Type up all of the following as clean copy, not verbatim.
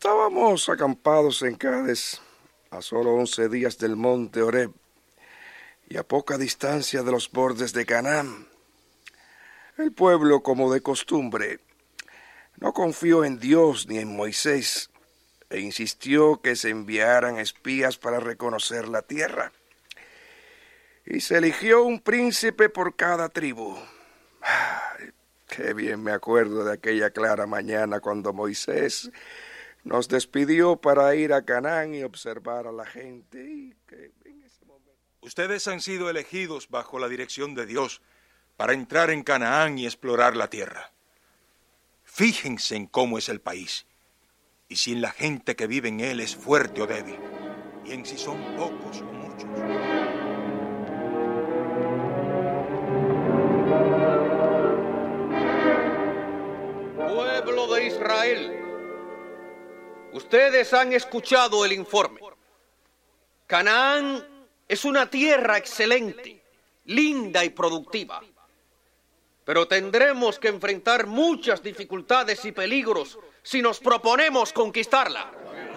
Estábamos acampados en Cades, a solo 11 días del monte Horeb y a poca distancia de los bordes de Canaán. El pueblo, como de costumbre, no confió en Dios ni en Moisés e insistió que se enviaran espías para reconocer la tierra. Y se eligió un príncipe por cada tribu. Qué bien me acuerdo de aquella clara mañana cuando Moisés nos despidió para ir a Canaán y observar a la gente. Y que en ese momento... Ustedes han sido elegidos bajo la dirección de Dios para entrar en Canaán y explorar la tierra. Fíjense en cómo es el país, y si en la gente que vive en él es fuerte o débil, y en si son pocos o muchos. Pueblo de Israel, ustedes han escuchado el informe. Canaán es una tierra excelente, linda y productiva. Pero tendremos que enfrentar muchas dificultades y peligros si nos proponemos conquistarla.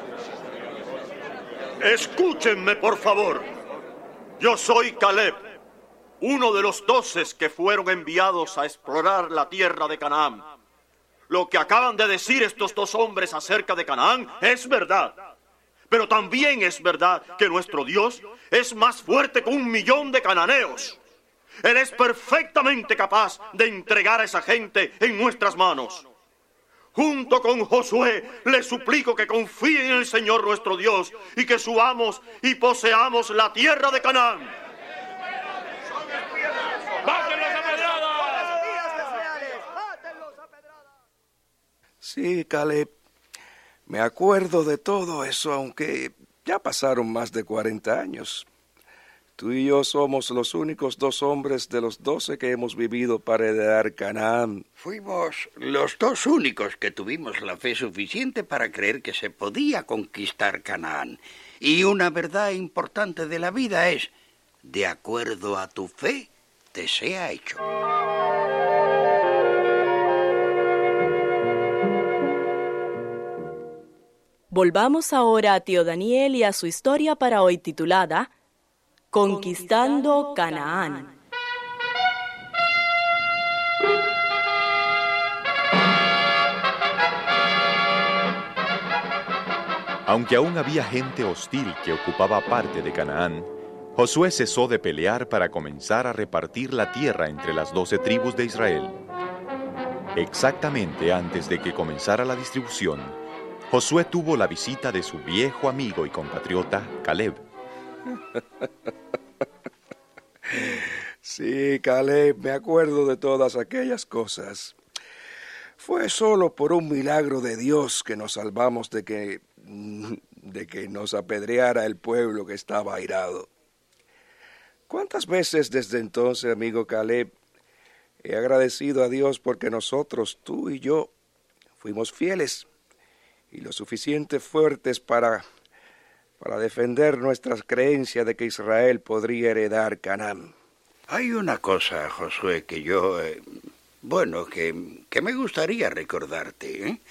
Escúchenme, por favor. Yo soy Caleb, uno de los 12 que fueron enviados a explorar la tierra de Canaán. Lo que acaban de decir estos 2 hombres acerca de Canaán es verdad. Pero también es verdad que nuestro Dios es más fuerte que 1.000.000 de cananeos. Él es perfectamente capaz de entregar a esa gente en nuestras manos. Junto con Josué, les suplico que confíen en el Señor nuestro Dios y que subamos y poseamos la tierra de Canaán. ¡Mátenlos a pedradas! Sí, Caleb, me acuerdo de todo eso, aunque ya pasaron más de 40 años. Tú y yo somos los únicos 2 hombres de los 12 que hemos vivido para heredar Canaán. Fuimos los 2 únicos que tuvimos la fe suficiente para creer que se podía conquistar Canaán. Y una verdad importante de la vida es, de acuerdo a tu fe, te sea hecho. Volvamos ahora a tío Daniel y a su historia para hoy titulada Conquistando Canaán. Aunque aún había gente hostil que ocupaba parte de Canaán, Josué cesó de pelear para comenzar a repartir la tierra entre las 12 tribus de Israel. Exactamente antes de que comenzara la distribución, Josué tuvo la visita de su viejo amigo y compatriota, Caleb. Sí, Caleb, me acuerdo de todas aquellas cosas. Fue solo por un milagro de Dios que nos salvamos de que nos apedreara el pueblo que estaba airado. ¿Cuántas veces desde entonces, amigo Caleb, he agradecido a Dios porque nosotros, tú y yo, fuimos fieles y lo suficiente fuertes para defender nuestras creencias de que Israel podría heredar Canaán? Hay una cosa, Josué, que yo, que me gustaría recordarte, ¿eh?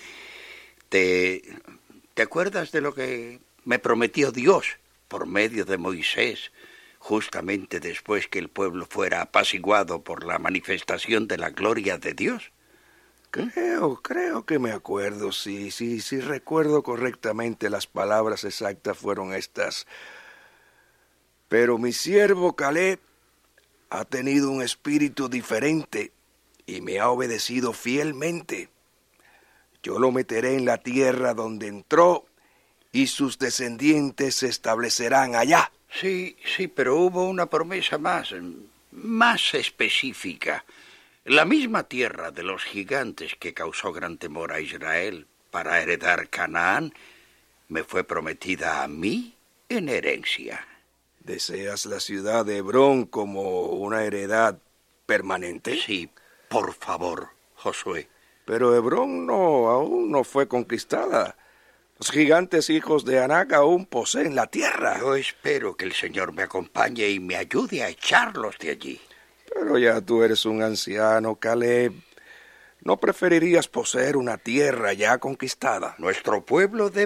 ¿Te acuerdas de lo que me prometió Dios por medio de Moisés, justamente después que el pueblo fuera apaciguado por la manifestación de la gloria de Dios? Creo que me acuerdo, sí, recuerdo correctamente, las palabras exactas fueron estas. Pero mi siervo Caleb ha tenido un espíritu diferente y me ha obedecido fielmente. Yo lo meteré en la tierra donde entró y sus descendientes se establecerán allá. Sí, pero hubo una promesa más específica. La misma tierra de los gigantes que causó gran temor a Israel para heredar Canaán me fue prometida a mí en herencia. ¿Deseas la ciudad de Hebrón como una heredad permanente? Sí, por favor, Josué. Pero Hebrón aún no fue conquistada. Los gigantes hijos de Anac aún poseen la tierra. Yo espero que el Señor me acompañe y me ayude a echarlos de allí. Pero ya tú eres un anciano, Caleb. ¿No preferirías poseer una tierra ya conquistada? Nuestro pueblo debe